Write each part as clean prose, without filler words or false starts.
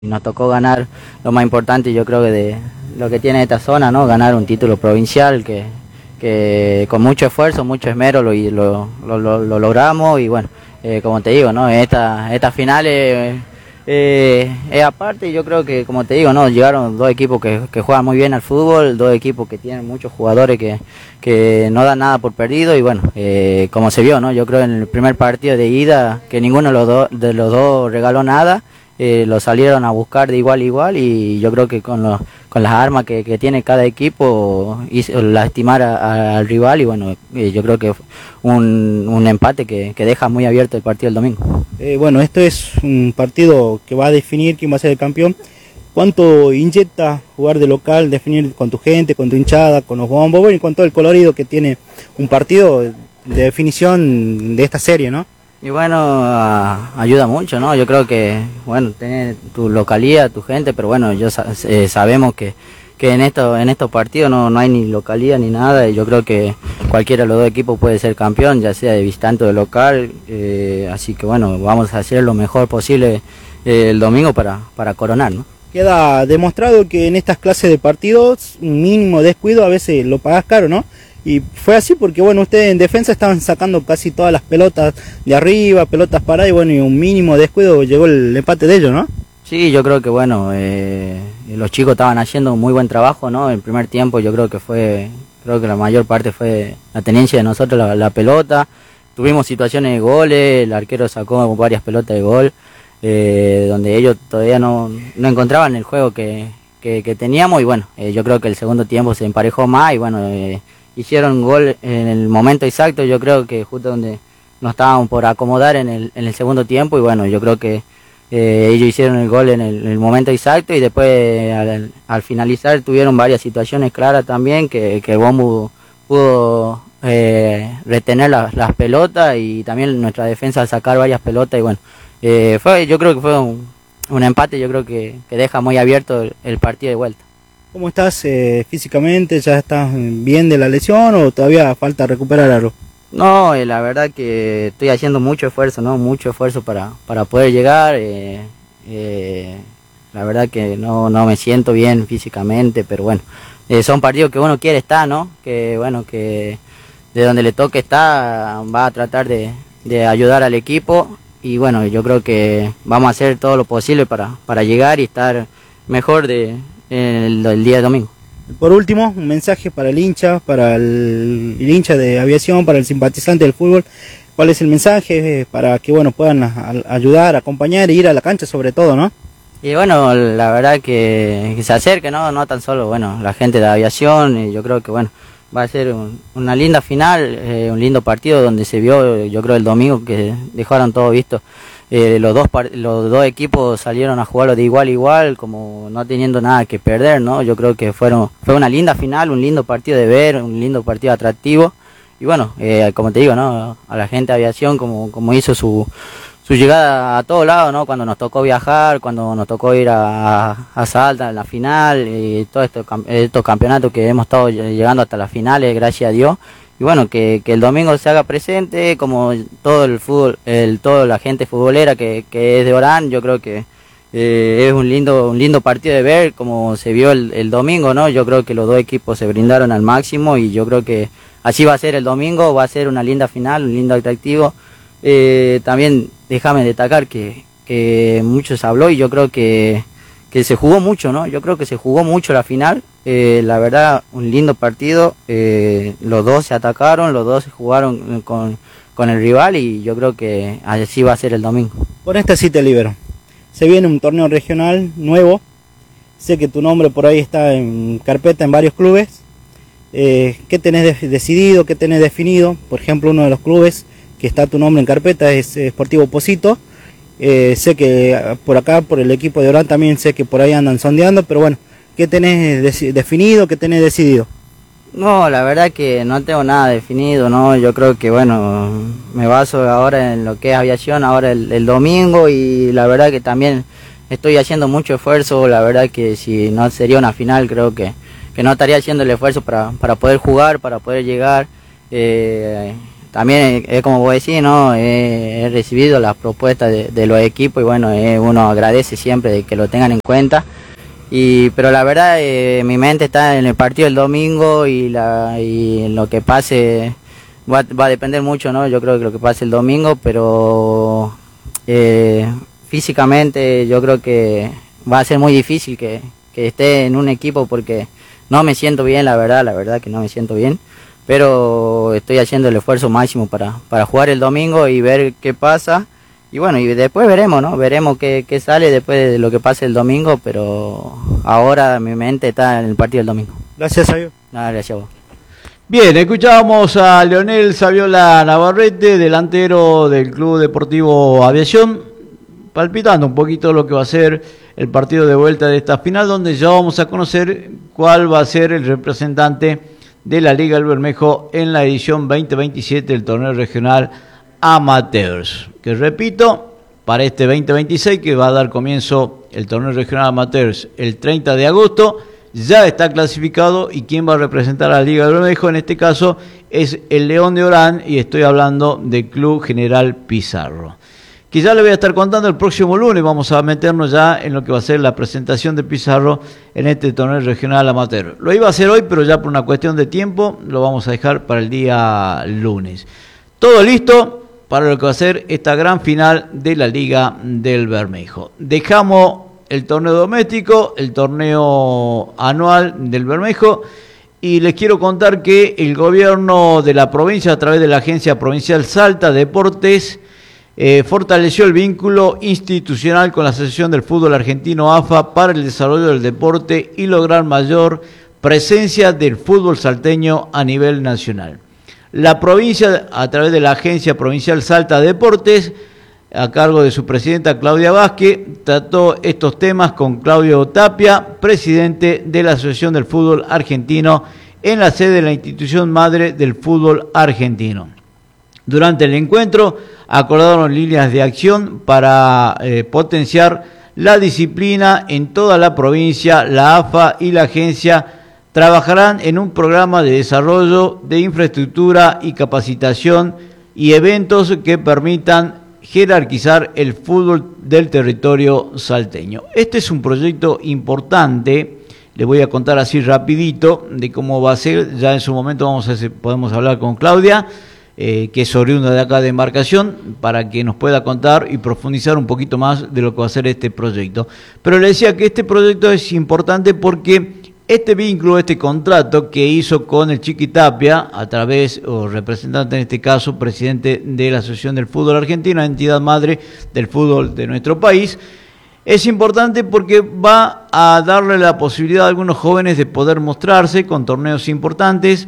Nos tocó ganar lo más importante, yo creo que de lo que tiene esta zona, ¿no? Ganar un título provincial que con mucho esfuerzo, mucho esmero lo logramos y bueno, como te digo, ¿no? Esta final es aparte, yo creo que como te digo, ¿no? Llegaron dos equipos que juegan muy bien al fútbol, dos equipos que tienen muchos jugadores que no dan nada por perdido y bueno, como se vio, ¿no? Yo creo en el primer partido de ida que ninguno de los dos regaló nada. Lo salieron a buscar de igual a igual y yo creo que con las armas que tiene cada equipo hizo lastimar al rival y bueno, yo creo que un empate que deja muy abierto el partido el domingo. Bueno, esto es un partido que va a definir quién va a ser el campeón. ¿Cuánto inyecta jugar de local, definir con tu gente, con tu hinchada, con los bombos, bueno, y con todo el colorido que tiene un partido de definición de esta serie, ¿no? Y bueno, ayuda mucho, ¿no? Yo creo que, bueno, tener tu localía, tu gente, pero bueno, sabemos que en estos partidos no hay ni localía ni nada, y yo creo que cualquiera de los dos equipos puede ser campeón, ya sea de visitante o de local, así que bueno, vamos a hacer lo mejor posible el domingo para coronar, ¿no? Queda demostrado que en estas clases de partidos, un mínimo descuido a veces lo pagás caro, ¿no? Y fue así porque, bueno, ustedes en defensa estaban sacando casi todas las pelotas de arriba, pelotas paradas, y bueno, y un mínimo descuido llegó el empate de ellos, ¿no? Sí, yo creo que, bueno, los chicos estaban haciendo un muy buen trabajo, ¿no? El primer tiempo yo creo que la mayor parte fue la tenencia de nosotros, la pelota. Tuvimos situaciones de goles, el arquero sacó varias pelotas de gol, donde ellos todavía no encontraban el juego que teníamos, y bueno, yo creo que el segundo tiempo se emparejó más, y bueno, hicieron gol en el momento exacto, yo creo que justo donde nos estábamos por acomodar en el segundo tiempo, y bueno, yo creo que ellos hicieron el gol en el momento exacto, y después al finalizar tuvieron varias situaciones claras también, que el Bombo pudo retener las pelotas, y también nuestra defensa al sacar varias pelotas, y bueno, yo creo que fue un empate, yo creo que deja muy abierto el partido de vuelta. ¿Cómo estás físicamente? ¿Ya estás bien de la lesión o todavía falta recuperar algo? No, la verdad que estoy haciendo mucho esfuerzo, ¿no? Mucho esfuerzo para poder llegar. La verdad que no me siento bien físicamente, pero bueno, son partidos que uno quiere estar, ¿no? Que bueno, que de donde le toque estar va a tratar de ayudar al equipo, y bueno, yo creo que vamos a hacer todo lo posible para llegar y estar mejor el día de domingo. Por último, un mensaje para el hincha, el hincha de aviación, para el simpatizante del fútbol. ¿Cuál es el mensaje para que bueno puedan ayudar, acompañar e ir a la cancha sobre todo, ¿no? Y bueno, la verdad que se acerque, no tan solo bueno la gente de aviación, y yo creo que bueno va a ser una linda final, un lindo partido donde se vio, yo creo el domingo que dejaron todo visto. Los dos equipos salieron a jugarlo de igual a igual, como no teniendo nada que perder, ¿no? Yo creo que fue una linda final, un lindo partido de ver, un lindo partido atractivo. Y bueno, como te digo, ¿no? A la gente de aviación como hizo su llegada a todos lados, ¿no? Cuando nos tocó viajar, cuando nos tocó ir a Salta en la final, y todos estos campeonatos que hemos estado llegando hasta las finales, gracias a Dios. Y bueno, que el domingo se haga presente, como todo el fútbol, toda la gente futbolera que es de Orán. Yo creo que es un lindo partido de ver, como se vio el domingo, ¿no? Yo creo que los dos equipos se brindaron al máximo, y yo creo que así va a ser el domingo, va a ser una linda final, un lindo atractivo. También déjame destacar que mucho se habló, y yo creo que se jugó mucho, ¿no? Yo creo que se jugó mucho la final. La verdad, un lindo partido. Los dos se atacaron, los dos se jugaron con el rival, y yo creo que así va a ser el domingo. Con esta sí te libero. Se viene un torneo regional nuevo. Sé que tu nombre por ahí está en carpeta en varios clubes. ¿Qué tenés decidido? ¿Qué tenés definido? Por ejemplo, uno de los clubes que está tu nombre en carpeta es Sportivo Posito. Sé que por acá, por el equipo de Orán también sé que por ahí andan sondeando, pero bueno, ¿qué tenés definido? ¿Qué tenés decidido? No, la verdad que no tengo nada definido, ¿no? Yo creo que bueno, me baso ahora en lo que es aviación, ahora el domingo, y la verdad que también estoy haciendo mucho esfuerzo. La verdad que si no sería una final, creo que no estaría haciendo el esfuerzo para poder jugar, para poder llegar. también es como vos decís, ¿no? He recibido las propuestas de los equipos y bueno, uno agradece siempre de que lo tengan en cuenta. Pero la verdad, mi mente está en el partido del domingo y en lo que pase va a depender mucho, ¿no? Yo creo que lo que pase el domingo, pero físicamente yo creo que va a ser muy difícil que esté en un equipo porque no me siento bien, la verdad que no me siento bien. Pero estoy haciendo el esfuerzo máximo para jugar el domingo y ver qué pasa. Y bueno, y después veremos, ¿no? Veremos qué sale después de lo que pase el domingo, pero ahora mi mente está en el partido del domingo. Gracias, Sabio. Nada, gracias a vos. Bien, escuchábamos a Leonel Saviola Navarrete, delantero del Club Deportivo Aviación, palpitando un poquito lo que va a ser el partido de vuelta de esta final, donde ya vamos a conocer cuál va a ser el representante de la Liga del Bermejo en la edición 2027 del torneo regional Amateurs, que repito, para este 2026 que va a dar comienzo el torneo regional Amateurs el 30 de agosto, ya está clasificado y quien va a representar a la Liga del Bermejo en este caso es el León de Orán y estoy hablando del Club General Pizarro. Que ya le voy a estar contando el próximo lunes, vamos a meternos ya en lo que va a ser la presentación de Pizarro en este torneo regional amateur. Lo iba a hacer hoy, pero ya por una cuestión de tiempo lo vamos a dejar para el día lunes. Todo listo para lo que va a ser esta gran final de la Liga del Bermejo. Dejamos el torneo doméstico, el torneo anual del Bermejo, y les quiero contar que el gobierno de la provincia, a través de la Agencia Provincial Salta Deportes, fortaleció el vínculo institucional con la Asociación del Fútbol Argentino AFA para el desarrollo del deporte y lograr mayor presencia del fútbol salteño a nivel nacional. La provincia, a través de la Agencia Provincial Salta Deportes, a cargo de su presidenta Claudia Vázquez, trató estos temas con Claudio Tapia, presidente de la Asociación del Fútbol Argentino, en la sede de la institución madre del fútbol argentino. Durante el encuentro acordaron líneas de acción para potenciar la disciplina en toda la provincia. La AFA y la agencia trabajarán en un programa de desarrollo de infraestructura y capacitación y eventos que permitan jerarquizar el fútbol del territorio salteño. Este es un proyecto importante, les voy a contar así rapidito de cómo va a ser, ya en su momento podemos hablar con Claudia, que es oriunda de acá de Embarcación, para que nos pueda contar y profundizar un poquito más de lo que va a ser este proyecto. Pero le decía que este proyecto es importante porque este vínculo, este contrato que hizo con el Chiqui Tapia, a través, o representante en este caso, presidente de la Asociación del Fútbol Argentino, entidad madre del fútbol de nuestro país, es importante porque va a darle la posibilidad a algunos jóvenes de poder mostrarse con torneos importantes,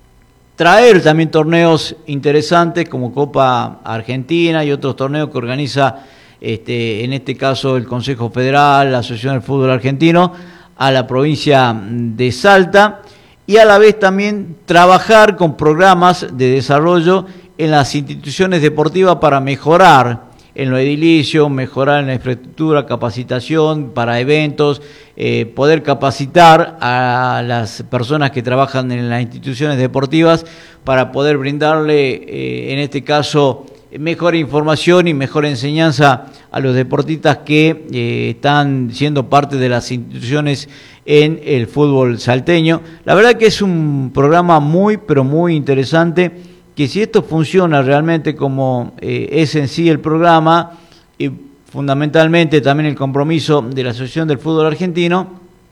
traer también torneos interesantes como Copa Argentina y otros torneos que organiza en este caso el Consejo Federal, la Asociación del Fútbol Argentino, a la provincia de Salta, y a la vez también trabajar con programas de desarrollo en las instituciones deportivas para mejorar en lo edilicio, mejorar en la infraestructura, capacitación para eventos, poder capacitar a las personas que trabajan en las instituciones deportivas para poder brindarle, en este caso, mejor información y mejor enseñanza a los deportistas que están siendo parte de las instituciones en el fútbol salteño. La verdad que es un programa muy, pero muy interesante, que si esto funciona realmente como es en sí el programa, y fundamentalmente también el compromiso de la Asociación del Fútbol Argentino,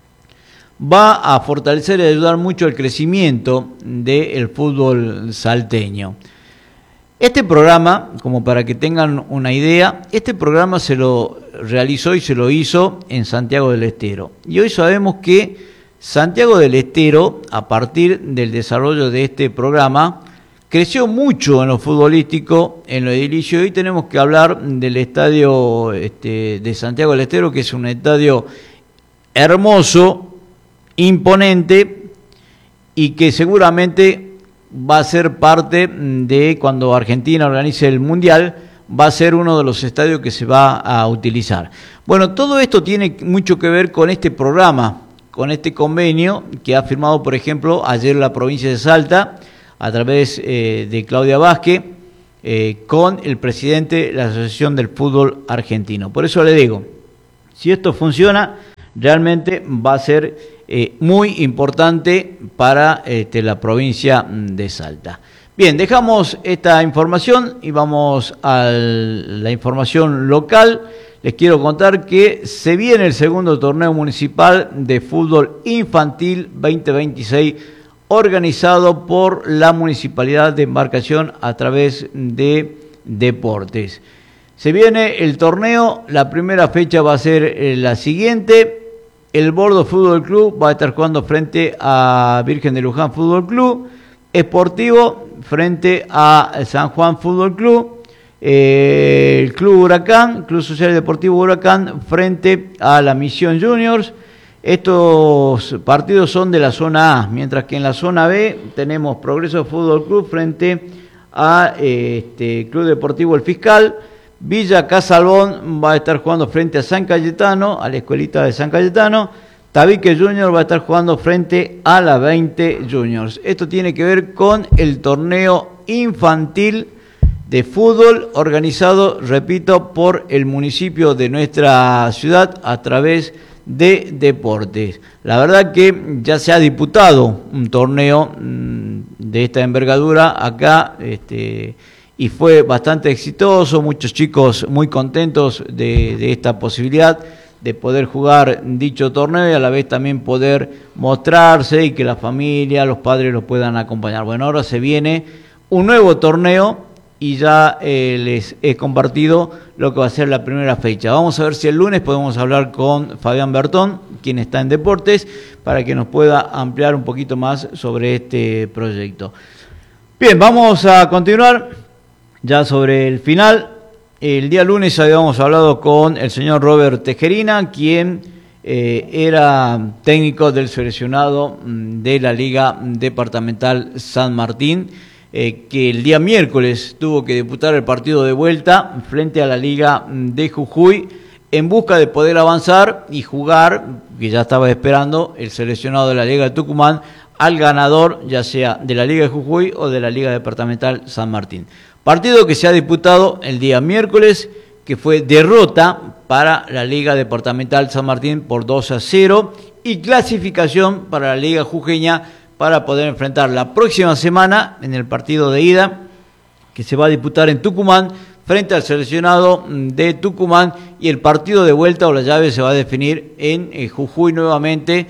va a fortalecer y ayudar mucho al crecimiento del fútbol salteño. Este programa, como para que tengan una idea, este programa se lo realizó y se lo hizo en Santiago del Estero. Y hoy sabemos que Santiago del Estero, a partir del desarrollo de este programa, creció mucho en lo futbolístico, en lo edilicio. Hoy tenemos que hablar del estadio de Santiago del Estero, que es un estadio hermoso, imponente, y que seguramente va a ser parte de cuando Argentina organice el Mundial, va a ser uno de los estadios que se va a utilizar. Bueno, todo esto tiene mucho que ver con este programa, con este convenio que ha firmado, por ejemplo, ayer la provincia de Salta, a través de Claudia Vázquez, con el presidente de la Asociación del Fútbol Argentino. Por eso le digo, si esto funciona, realmente va a ser muy importante para la provincia de Salta. Bien, dejamos esta información y vamos a la información local. Les quiero contar que se viene el segundo torneo municipal de fútbol infantil 2026, organizado por la Municipalidad de Embarcación a través de Deportes. Se viene el torneo, la primera fecha va a ser la siguiente. El Bordo Fútbol Club va a estar jugando frente a Virgen de Luján Fútbol Club, Sportivo frente a San Juan Fútbol Club, el Club Huracán, Club Social y Deportivo Huracán frente a la Misión Juniors. Estos partidos son de la zona A, mientras que en la zona B tenemos Progreso Fútbol Club frente a Club Deportivo El Fiscal. Villa Casalbón va a estar jugando frente a San Cayetano, a la escuelita de San Cayetano. Tabique Junior va a estar jugando frente a la 20 Juniors. Esto tiene que ver con el torneo infantil de fútbol organizado, repito, por el municipio de nuestra ciudad a través de Deportes. La verdad que ya se ha disputado un torneo de esta envergadura acá, y fue bastante exitoso, muchos chicos muy contentos de esta posibilidad de poder jugar dicho torneo y a la vez también poder mostrarse y que la familia, los padres los puedan acompañar. Bueno, ahora se viene un nuevo torneo y ya les he compartido lo que va a ser la primera fecha. Vamos a ver si el lunes podemos hablar con Fabián Bertón, quien está en Deportes, para que nos pueda ampliar un poquito más sobre este proyecto. Bien, vamos a continuar ya sobre el final. El día lunes habíamos hablado con el señor Robert Tejerina, quien era técnico del seleccionado de la Liga Departamental San Martín, que el día miércoles tuvo que disputar el partido de vuelta frente a la Liga de Jujuy en busca de poder avanzar y jugar, que ya estaba esperando el seleccionado de la Liga de Tucumán, al ganador ya sea de la Liga de Jujuy o de la Liga Departamental San Martín. Partido que se ha disputado el día miércoles, que fue derrota para la Liga Departamental San Martín por 2-0 y clasificación para la Liga Jujeña para poder enfrentar la próxima semana en el partido de ida que se va a disputar en Tucumán frente al seleccionado de Tucumán, y el partido de vuelta o la llave se va a definir en Jujuy nuevamente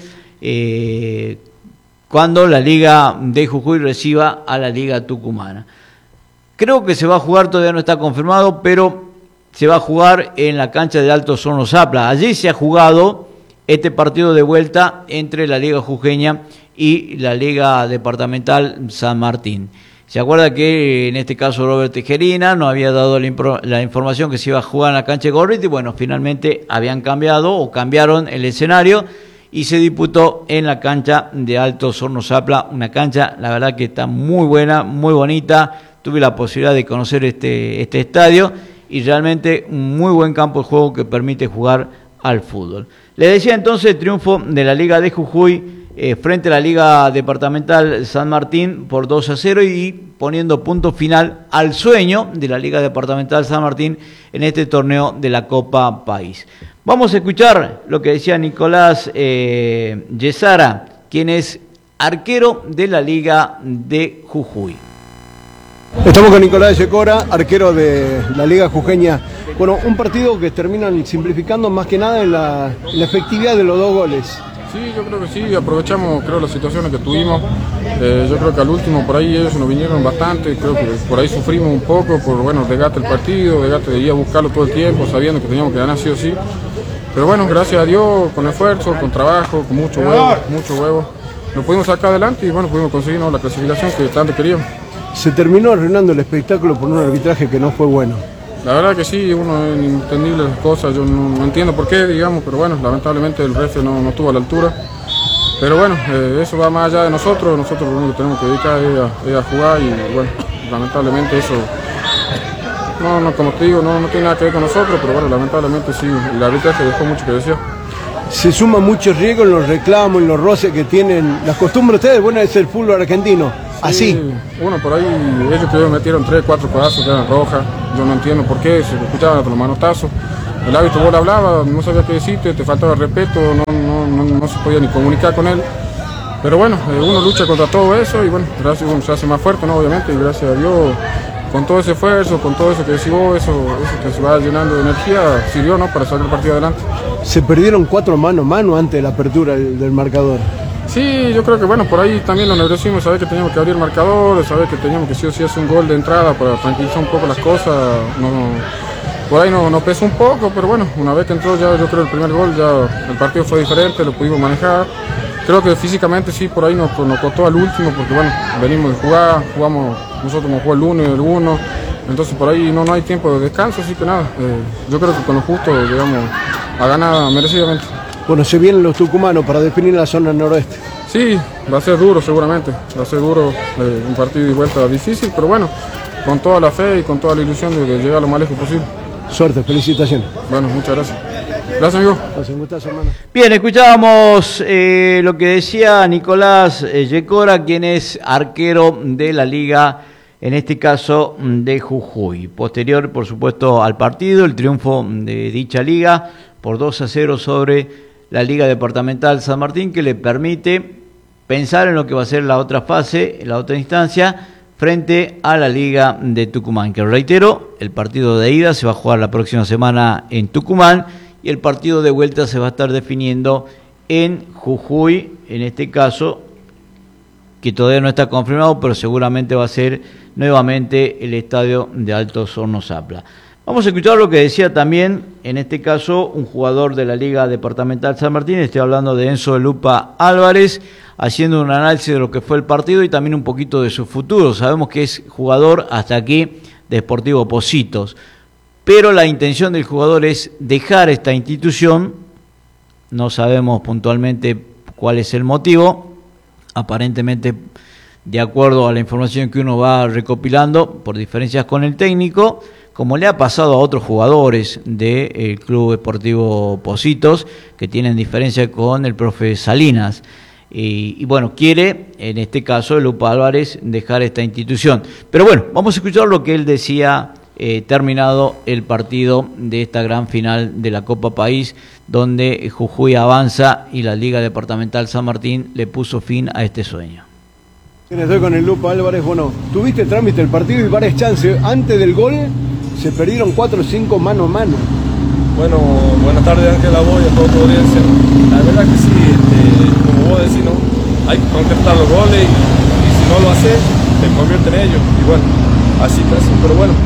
cuando la Liga de Jujuy reciba a la Liga Tucumana. Creo que se va a jugar, todavía no está confirmado, pero se va a jugar en la cancha de Alto Horno Zapla. Allí se ha jugado este partido de vuelta entre la Liga Jujeña y la Liga Departamental San Martín. Se acuerda que en este caso Robert Tejerina no había dado la información que se iba a jugar en la cancha de Gorriti. Bueno, finalmente habían cambiaron el escenario y se disputó en la cancha de Alto Horno Zapla. Una cancha, la verdad que está muy buena, muy bonita. Tuve la posibilidad de conocer este estadio y realmente un muy buen campo de juego que permite jugar al fútbol. Les decía entonces, triunfo de la Liga de Jujuy frente a la Liga Departamental San Martín por 2-0 y poniendo punto final al sueño de la Liga Departamental San Martín en este torneo de la Copa País. Vamos a escuchar lo que decía Nicolás Yesara, quien es arquero de la Liga de Jujuy. Estamos con Nicolás Yecora, arquero de la Liga Jujeña. Bueno, un partido que terminan simplificando más que nada en la efectividad de los 2 goles. Sí, yo creo que sí, aprovechamos las situaciones que tuvimos. Yo creo que al último por ahí ellos nos vinieron bastante, creo que por ahí sufrimos un poco por, bueno, desgaste el partido, desgaste de ir a buscarlo todo el tiempo, sabiendo que teníamos que ganar sí o sí. Pero bueno, gracias a Dios, con esfuerzo, con trabajo, con mucho huevo, lo pudimos sacar adelante y bueno, pudimos conseguir la clasificación que tanto queríamos. Se terminó arruinando el espectáculo por un arbitraje que no fue bueno. La verdad que sí, uno es inentendible las cosas, yo no entiendo por qué, digamos, pero bueno, lamentablemente el referee no estuvo a la altura. Pero bueno, eso va más allá de nosotros lo único que tenemos que dedicar es a jugar y bueno, lamentablemente eso, como te digo, no tiene nada que ver con nosotros, pero bueno, lamentablemente sí, el arbitraje dejó mucho que decir. Se suma mucho riesgo en los reclamos, en los roces que tienen. Las costumbres ustedes, bueno, es el fútbol argentino. así. Bueno, por ahí ellos que metieron 3, 4 pedazos que eran rojas. Yo no entiendo por qué, se escuchaban los manotazos. El árbitro vos le hablaba, no sabía qué decirte, te faltaba respeto, no se podía ni comunicar con él. Pero bueno, uno lucha contra todo eso y bueno, gracias, uno se hace más fuerte, ¿no? Obviamente, y gracias a Dios, con todo ese esfuerzo, con todo eso que decís vos, eso que se va llenando de energía, sirvió, ¿no? Para sacar el partido adelante. Se perdieron 4 mano a mano antes de la apertura del marcador. Sí, yo creo que bueno, por ahí también lo nerviosismo, saber que teníamos que abrir el marcador, saber que teníamos que sí o sí hacer un gol de entrada para tranquilizar un poco las cosas. Por ahí nos pesó un poco, pero bueno, una vez que entró ya yo creo el primer gol, ya el partido fue diferente, lo pudimos manejar. Creo que físicamente sí, por ahí nos costó al último, porque bueno, venimos de jugar, jugamos, nosotros hemos jugado el 1 y el 1, entonces por ahí no hay tiempo de descanso, así que nada, yo creo que con lo justo llegamos a ganar merecidamente. Bueno, se vienen los tucumanos para definir la zona noroeste. Sí, va a ser duro seguramente, va a ser duro, un partido de vuelta difícil, pero bueno, con toda la fe y con toda la ilusión de llegar lo más lejos posible. Suerte, felicitaciones. Bueno, muchas gracias. Gracias, amigo. Un gustazo, hermano. Bien, escuchábamos lo que decía Nicolás Yecora, quien es arquero de la liga, en este caso de Jujuy. Posterior, por supuesto, al partido, el triunfo de dicha liga por 2-0 sobre la Liga Departamental San Martín, que le permite pensar en lo que va a ser la otra fase, la otra instancia, frente a la Liga de Tucumán, que reitero, el partido de ida se va a jugar la próxima semana en Tucumán y el partido de vuelta se va a estar definiendo en Jujuy, en este caso, que todavía no está confirmado, pero seguramente va a ser nuevamente el estadio de Altos Hornos Zapla. Vamos a escuchar lo que decía también, en este caso, un jugador de la Liga Departamental San Martín, estoy hablando de Enzo Lupa Álvarez, haciendo un análisis de lo que fue el partido y también un poquito de su futuro. Sabemos que es jugador hasta aquí de Sportivo Pocitos, pero la intención del jugador es dejar esta institución, no sabemos puntualmente cuál es el motivo, aparentemente de acuerdo a la información que uno va recopilando por diferencias con el técnico, como le ha pasado a otros jugadores del Club Deportivo Pocitos, que tienen diferencia con el profe Salinas. Y bueno, quiere, en este caso, Lupa Álvarez, dejar esta institución. Pero bueno, vamos a escuchar lo que él decía terminado el partido de esta gran final de la Copa País, donde Jujuy avanza y la Liga Departamental San Martín le puso fin a este sueño. Estoy con el Lupa Álvarez. Bueno, tuviste trámite del partido y varias chances. Antes del gol se perdieron 4 o 5 mano a mano. Bueno, buenas tardes Ángel, a vos y a toda tu audiencia. La verdad que sí, como vos decís, ¿no? Hay que concretar los goles y si no lo haces, te convierte en ellos. Y bueno, así casi, pero bueno,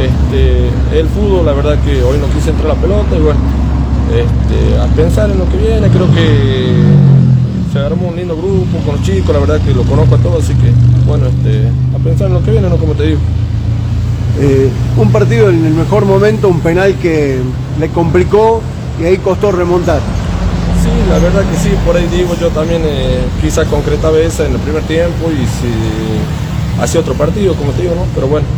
el fútbol, la verdad que hoy no quise entrar a la pelota y bueno, a pensar en lo que viene, creo que se agarró un lindo grupo con los chicos, la verdad que lo conozco a todos, así que bueno, a pensar en lo que viene, no como te digo. Un partido en el mejor momento, un penal que le complicó y ahí costó remontar. Sí, la verdad que sí, por ahí digo, yo también quizá concretaba esa en el primer tiempo y si hacía otro partido, como te digo, ¿no? Pero bueno,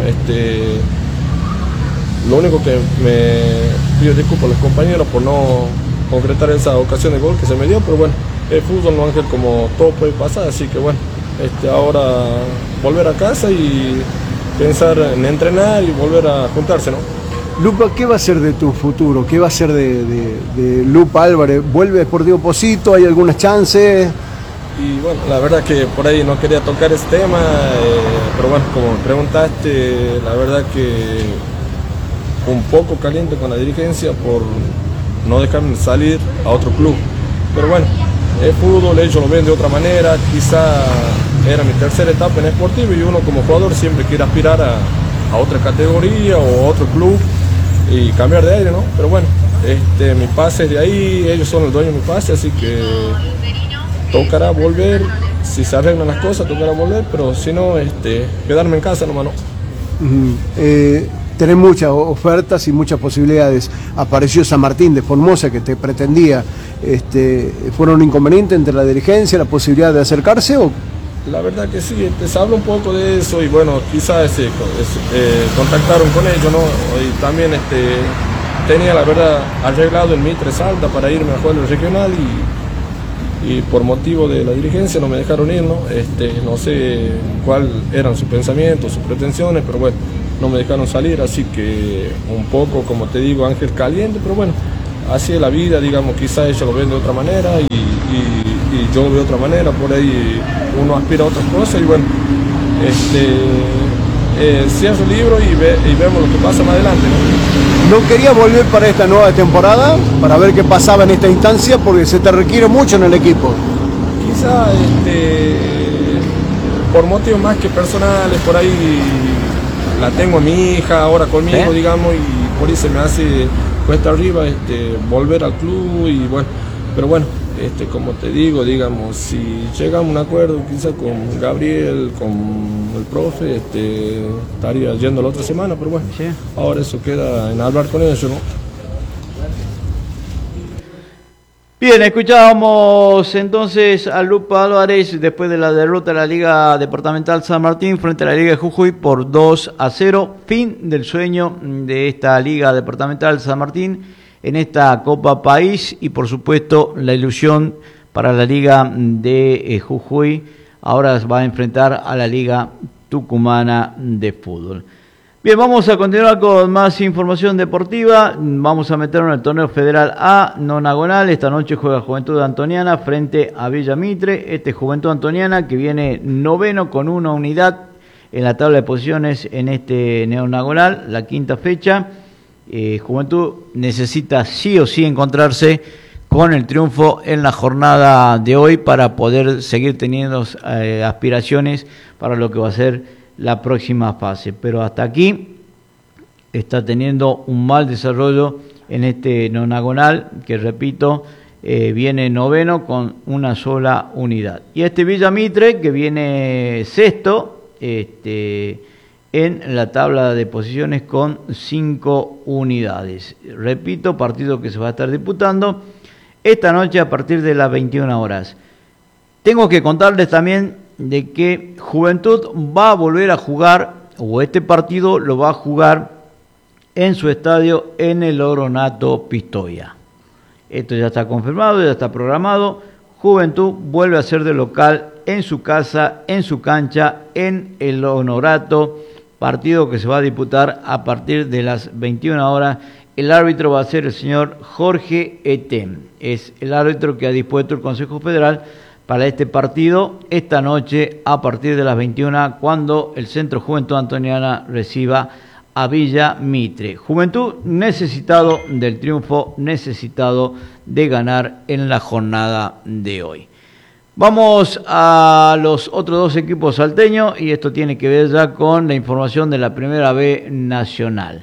lo único que me pido disculpas a los compañeros por no concretar esa ocasión de gol que se me dio, pero bueno, el fútbol, no, Ángel, como todo puede pasar, así que bueno, ahora volver a casa y pensar en entrenar y volver a juntarse, ¿no? Lupa, ¿qué va a ser de tu futuro? ¿Qué va a ser de Lupa Álvarez? ¿Vuelve a Sportivo Pocito? ¿Hay algunas chances? Y bueno, la verdad que por ahí no quería tocar ese tema, pero bueno, como me preguntaste, la verdad que un poco caliente con la dirigencia por no dejarme salir a otro club. Pero bueno, el fútbol ellos lo ven de otra manera, quizá era mi tercera etapa en Sportivo y uno como jugador siempre quiere aspirar a otra categoría o a otro club y cambiar de aire, ¿no? Pero bueno, mi pase es de ahí, ellos son el dueño de mi pase, así que tocará volver, si se arreglan las cosas tocará volver, pero si no, quedarme en casa nomás, ¿no? Tenés muchas ofertas y muchas posibilidades. Apareció San Martín de Formosa que te pretendía. ¿Fueron un inconveniente entre la dirigencia, la posibilidad de acercarse o...? La verdad que sí, se habla un poco de eso y bueno, quizás contactaron con ellos, ¿no? Y también tenía la verdad arreglado el Mitre Salta para irme a jugar el regional y por motivo de la dirigencia no me dejaron ir, ¿no? No sé cuál eran sus pensamientos, sus pretensiones, pero bueno, no me dejaron salir, así que un poco, como te digo, ángel caliente, pero bueno, así es la vida, digamos, quizá ellos lo ven de otra manera y yo lo veo de otra manera, por ahí uno aspira a otras cosas y bueno, cierro el libro y vemos lo que pasa más adelante, ¿no? ¿No querías volver para esta nueva temporada? Para ver qué pasaba en esta instancia, porque se te requiere mucho en el equipo. Quizá por motivos más que personales, por ahí la tengo a mi hija ahora conmigo, digamos, y por ahí se me hace cuesta arriba volver al club y bueno, pero bueno, como te digo, digamos, si llegamos a un acuerdo quizá con Gabriel, con el profe, estaría yendo la otra semana, pero bueno, sí. Ahora eso queda en hablar con ellos, ¿no? Bien, escuchábamos entonces a Lupa Álvarez después de la derrota de la Liga Departamental San Martín frente a la Liga de Jujuy por 2-0. Fin del sueño de esta Liga Departamental San Martín en esta Copa País y por supuesto la ilusión para la Liga de Jujuy. Ahora va a enfrentar a la Liga Tucumana de Fútbol. Bien, vamos a continuar con más información deportiva. Vamos a meternos en el torneo federal A, nonagonal. Esta noche juega Juventud Antoniana frente a Villa Mitre. Juventud Antoniana que viene noveno con una unidad en la tabla de posiciones en este nonagonal, la quinta fecha. Juventud necesita sí o sí encontrarse con el triunfo en la jornada de hoy para poder seguir teniendo aspiraciones para lo que va a ser la próxima fase, pero hasta aquí está teniendo un mal desarrollo en este nonagonal, que repito, viene noveno con una sola unidad. Y Villa Mitre, que viene sexto en la tabla de posiciones con 5 unidades. Repito, partido que se va a estar disputando esta noche a partir de las 21 horas. Tengo que contarles también de que Juventud va a volver a jugar, o este partido lo va a jugar en su estadio en el Oronato Pistoia. Esto ya está confirmado, ya está programado. Juventud vuelve a ser de local en su casa, en su cancha, en el Honorato, partido que se va a disputar a partir de las 21 horas. El árbitro va a ser el señor Jorge Etem, es el árbitro que ha dispuesto el Consejo Federal para este partido esta noche a partir de las 21 cuando el Centro Juventud Antoniana reciba a Villa Mitre. Juventud necesitado del triunfo, necesitado de ganar en la jornada de hoy. Vamos a los otros dos equipos salteños y esto tiene que ver ya con la información de la Primera B Nacional.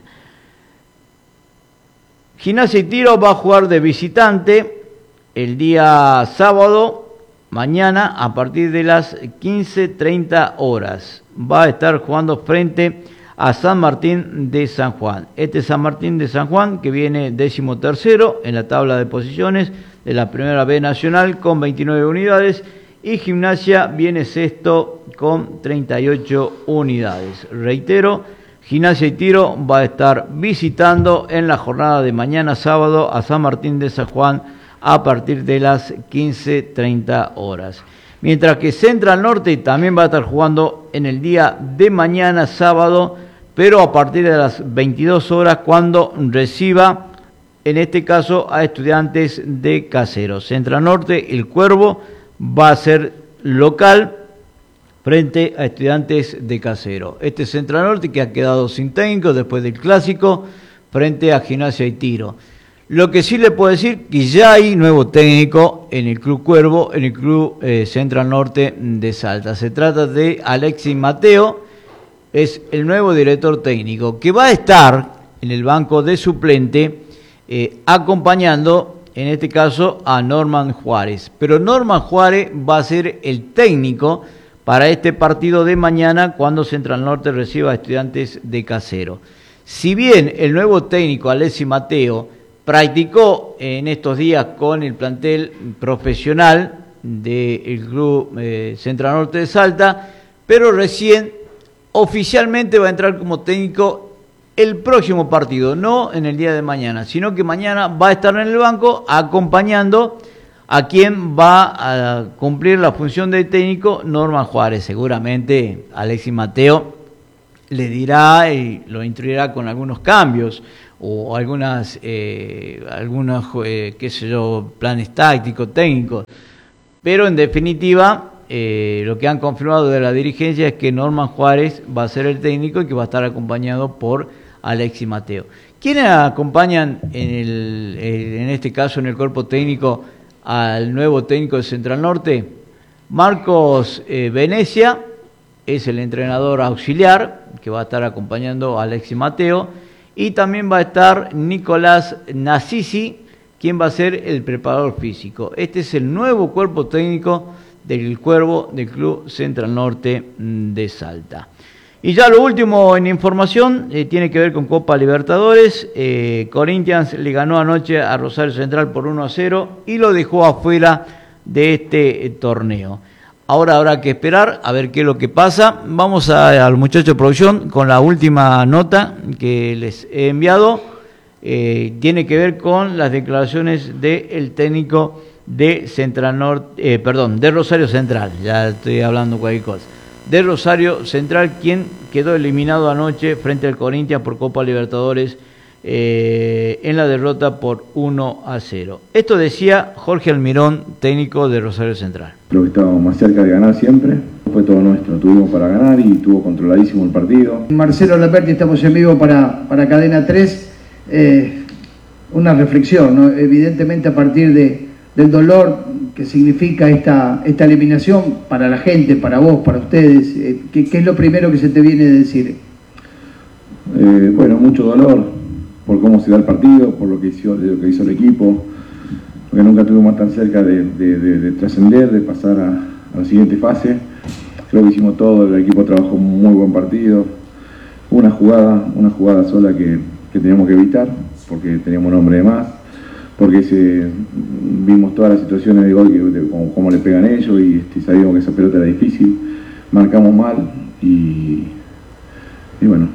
Gimnasia y Tiro va a jugar de visitante el día sábado. Mañana a partir de las 15:30 horas va a estar jugando frente a San Martín de San Juan. San Martín de San Juan que viene 13º en la tabla de posiciones de la Primera B Nacional con 29 unidades y Gimnasia viene sexto con 38 unidades. Reitero, Gimnasia y Tiro va a estar visitando en la jornada de mañana sábado a San Martín de San Juan a partir de las 15:30 horas. Mientras que Central Norte también va a estar jugando en el día de mañana sábado, pero a partir de las 22 horas cuando reciba, en este caso, a Estudiantes de Casero. Central Norte, el Cuervo, va a ser local frente a Estudiantes de Casero. Central Norte que ha quedado sin técnico después del Clásico frente a Gimnasia y Tiro. Lo que sí le puedo decir que ya hay nuevo técnico en el Club Cuervo, en el Club Central Norte de Salta. Se trata de Alexis Mateo, es el nuevo director técnico, que va a estar en el banco de suplente acompañando, en este caso, a Norman Juárez. Pero Norman Juárez va a ser el técnico para este partido de mañana cuando Central Norte reciba a Estudiantes de Casero. Si bien el nuevo técnico Alexis Mateo practicó en estos días con el plantel profesional del Club Central Norte de Salta, pero recién oficialmente va a entrar como técnico el próximo partido, no en el día de mañana, sino que mañana va a estar en el banco acompañando ¿A quién va a cumplir la función de técnico? Norman Juárez. Seguramente Alexis Mateo le dirá y lo instruirá con algunos cambios o algunos qué sé yo, planes tácticos, técnicos. Pero en definitiva, lo que han confirmado de la dirigencia es que Norman Juárez va a ser el técnico y que va a estar acompañado por Alexis Mateo. ¿Quiénes acompañan en este caso en el cuerpo técnico al nuevo técnico de Central Norte? Marcos Venecia es el entrenador auxiliar que va a estar acompañando a Alexis Mateo, y también va a estar Nicolás Nassisi, quien va a ser el preparador físico. Este es el nuevo cuerpo técnico del Cuervo del Club Central Norte de Salta. Y ya lo último en información tiene que ver con Copa Libertadores. Corinthians le ganó anoche a Rosario Central por 1-0 y lo dejó afuera de este torneo. Ahora habrá que esperar a ver qué es lo que pasa. Vamos al muchacho de producción con la última nota que les he enviado. Tiene que ver con las declaraciones del técnico de Central Norte, de Rosario Central. Ya estoy hablando cualquier cosa. De Rosario Central, quien quedó eliminado anoche frente al Corinthians por Copa Libertadores en la derrota por 1-0. Esto decía Jorge Almirón, técnico de Rosario Central. Creo que estábamos más cerca de ganar siempre. Fue todo nuestro, tuvimos para ganar y estuvo controladísimo el partido. Marcelo Laperti, estamos en vivo para Cadena 3. Una reflexión, ¿no? Evidentemente a partir del dolor que significa esta eliminación para la gente, para vos, para ustedes, ¿qué es lo primero que se te viene a decir? Bueno, mucho dolor por cómo se da el partido, por lo que hizo el equipo, porque nunca estuvimos tan cerca de trascender, de pasar a la siguiente fase. Creo que hicimos todo, el equipo trabajó un muy buen partido. Una jugada sola que teníamos que evitar, porque teníamos un hombre de más, porque vimos todas las situaciones de gol, cómo le pegan ellos, y sabíamos que esa pelota era difícil, marcamos mal, y bueno,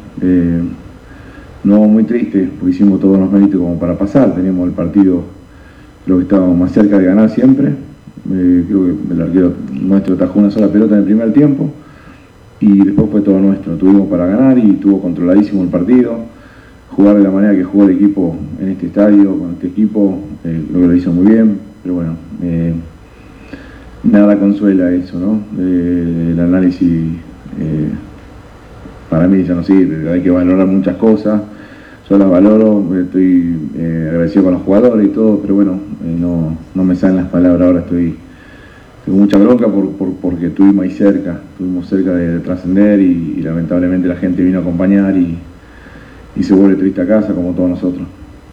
no muy triste, porque hicimos todos los méritos como para pasar, teníamos el partido, creo que estábamos más cerca de ganar siempre. Creo que el arquero nuestro atajó una sola pelota en el primer tiempo, y después fue todo nuestro, tuvimos para ganar y estuvo controladísimo el partido. Jugar de la manera que jugó el equipo en este estadio, con este equipo, creo que lo hizo muy bien, pero bueno, nada consuela eso, ¿no? El análisis para mí ya no sirve, hay que valorar muchas cosas, yo las valoro, estoy agradecido con los jugadores y todo, pero bueno, no me salen las palabras, ahora tengo mucha bronca porque estuvimos ahí cerca, de trascender, y lamentablemente la gente vino a acompañar y se vuelve triste a casa, como todos nosotros.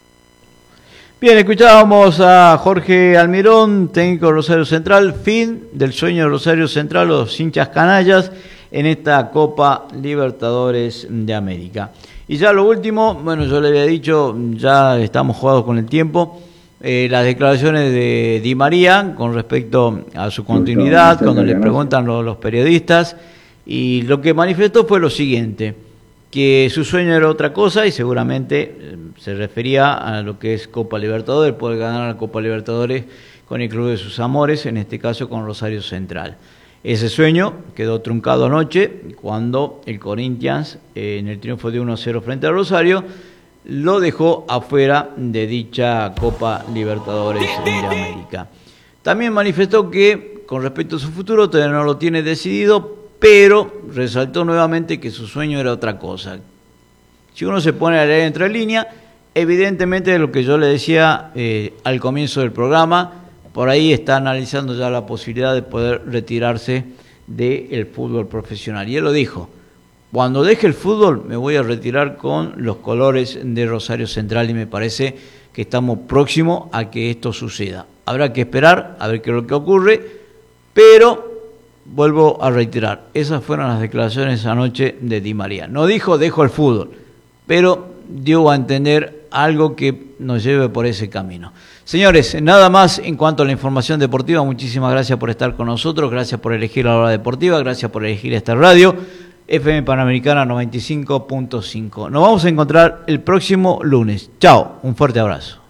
Bien, escuchábamos a Jorge Almirón, técnico de Rosario Central. Fin del sueño de Rosario Central, los hinchas canallas, en esta Copa Libertadores de América. Y ya lo último, bueno, yo le había dicho, ya estamos jugados con el tiempo, las declaraciones de Di María con respecto a su continuidad, cuando le preguntan los periodistas, y lo que manifestó fue lo siguiente: que su sueño era otra cosa, y seguramente se refería a lo que es Copa Libertadores, poder ganar la Copa Libertadores con el club de sus amores, en este caso con Rosario Central. Ese sueño quedó truncado anoche cuando el Corinthians, en el triunfo de 1-0 frente a Rosario, lo dejó afuera de dicha Copa Libertadores de América. También manifestó que con respecto a su futuro todavía no lo tiene decidido, pero resaltó nuevamente que su sueño era otra cosa. Si uno se pone a leer entre líneas, evidentemente lo que yo le decía al comienzo del programa, por ahí está analizando ya la posibilidad de poder retirarse del fútbol profesional. Y él lo dijo: cuando deje el fútbol me voy a retirar con los colores de Rosario Central, y me parece que estamos próximos a que esto suceda. Habrá que esperar a ver qué es lo que ocurre, pero vuelvo a reiterar, esas fueron las declaraciones anoche de Di María. No dijo dejo el fútbol, pero dio a entender algo que nos lleve por ese camino. Señores, nada más en cuanto a la información deportiva. Muchísimas gracias por estar con nosotros, gracias por elegir la hora deportiva, gracias por elegir esta radio, FM Panamericana 95.5. Nos vamos a encontrar el próximo lunes. Chao, un fuerte abrazo.